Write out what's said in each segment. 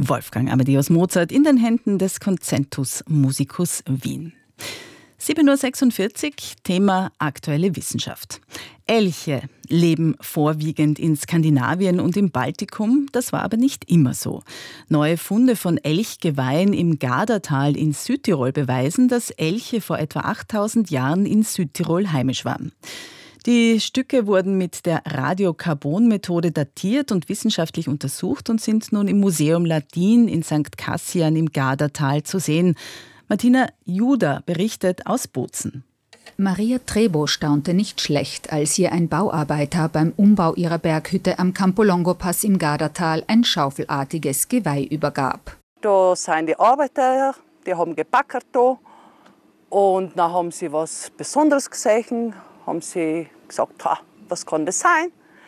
Wolfgang Amadeus Mozart in den Händen des Concentus Musicus Wien. 7.46 Uhr, Thema aktuelle Wissenschaft. Elche leben vorwiegend in Skandinavien und im Baltikum, das war aber nicht immer so. Neue Funde von Elchgeweihen im Gardatal in Südtirol beweisen, dass Elche vor etwa 8000 Jahren in Südtirol heimisch waren. Die Stücke wurden mit der Radiokarbon-Methode datiert und wissenschaftlich untersucht und sind nun im Museum Ladin in St. Kassian im Gardatal zu sehen. Martina Juda berichtet aus Bozen. Maria Trebo staunte nicht schlecht, als ihr ein Bauarbeiter beim Umbau ihrer Berghütte am Campolongo-Pass im Gardatal ein schaufelartiges Geweih übergab. Da sind die Arbeiter, die haben gebackert da und dann haben sie was Besonderes gesehen, haben sie gesagt, was kann das sein?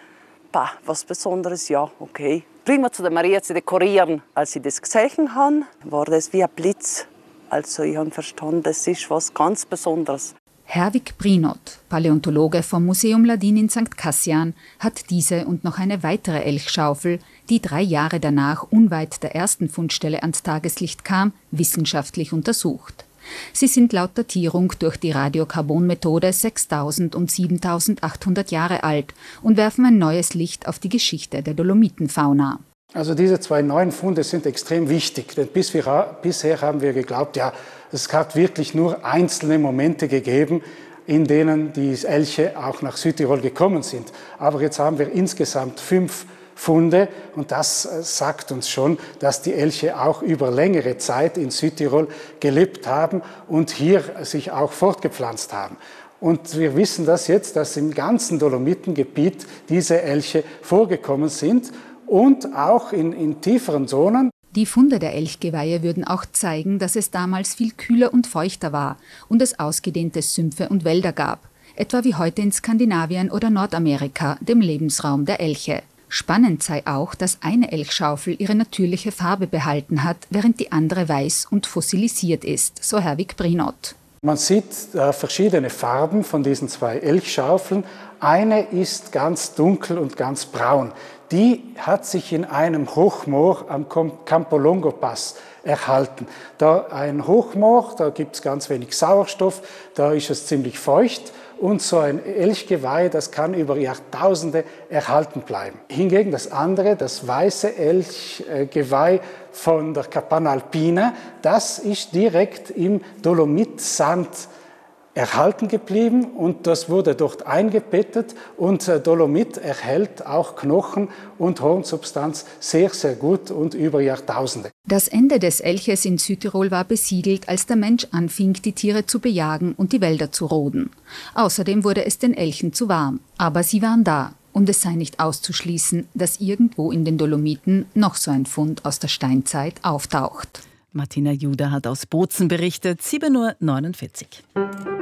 Was Besonderes, ja, okay. Bringen wir zu der Maria zu dekorieren. Als sie das gesehen haben, war das wie ein Blitz. Also ich habe verstanden, das ist was ganz Besonderes. Herwig Brinot, Paläontologe vom Museum Ladin in St. Kassian, hat diese und noch eine weitere Elchschaufel, die 3 Jahre danach unweit der ersten Fundstelle ans Tageslicht kam, wissenschaftlich untersucht. Sie sind laut Datierung durch die Radiokarbon-Methode 6.000 und 7.800 Jahre alt und werfen ein neues Licht auf die Geschichte der Dolomitenfauna. Also diese 2 neuen Funde sind extrem wichtig, denn bisher haben wir geglaubt, es hat wirklich nur einzelne Momente gegeben, in denen die Elche auch nach Südtirol gekommen sind. Aber jetzt haben wir insgesamt 5 Funde und das sagt uns schon, dass die Elche auch über längere Zeit in Südtirol gelebt haben und hier sich auch fortgepflanzt haben. Und wir wissen das jetzt, dass im ganzen Dolomitengebiet diese Elche vorgekommen sind und auch in tieferen Zonen. Die Funde der Elchgeweihe würden auch zeigen, dass es damals viel kühler und feuchter war und es ausgedehnte Sümpfe und Wälder gab, etwa wie heute in Skandinavien oder Nordamerika, dem Lebensraum der Elche. Spannend sei auch, dass eine Elchschaufel ihre natürliche Farbe behalten hat, während die andere weiß und fossilisiert ist, so Herwig Brinot. Man sieht verschiedene Farben von diesen 2 Elchschaufeln. Eine ist ganz dunkel und ganz braun. Die hat sich in einem Hochmoor am Campolongo-Pass erhalten. Da ein Hochmoor, da gibt es ganz wenig Sauerstoff, da ist es ziemlich feucht und so ein Elchgeweih, das kann über Jahrtausende erhalten bleiben. Hingegen das andere, das weiße Elchgeweih von der Capanna Alpina, das ist direkt im Dolomitsand erhalten geblieben und das wurde dort eingebettet und Dolomit erhält auch Knochen und Hornsubstanz sehr, sehr gut und über Jahrtausende. Das Ende des Elches in Südtirol war besiegelt, als der Mensch anfing, die Tiere zu bejagen und die Wälder zu roden. Außerdem wurde es den Elchen zu warm, aber sie waren da und es sei nicht auszuschließen, dass irgendwo in den Dolomiten noch so ein Fund aus der Steinzeit auftaucht. Martina Juda hat aus Bozen berichtet, 7.49 Uhr.